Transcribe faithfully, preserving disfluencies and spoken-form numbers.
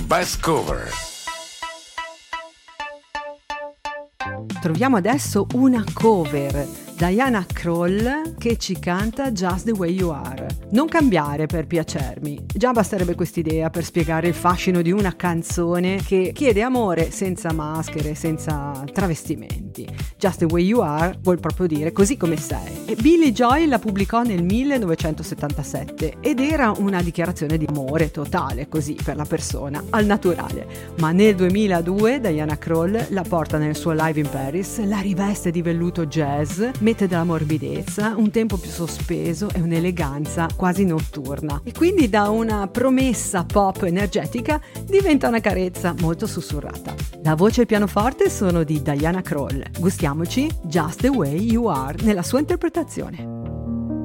Best Cover. Troviamo adesso una cover, Diana Krall, che ci canta Just the Way You Are. Non cambiare per piacermi, già basterebbe quest'idea per spiegare il fascino di una canzone che chiede amore senza maschere, senza travestimenti. Just the Way You Are vuol proprio dire così come sei. E Billy Joel la pubblicò nel millenovecentosettantasette ed era una dichiarazione di amore totale, così, per la persona, al naturale. Ma nel duemiladue Diana Krall la porta nel suo live in Paris, la riveste di velluto jazz, mette della morbidezza, un tempo più sospeso e un'eleganza quasi notturna. E quindi da una promessa pop energetica diventa una carezza molto sussurrata. La voce e il pianoforte sono di Diana Krall. Gustiamoci Just the Way You Are nella sua interpretazione.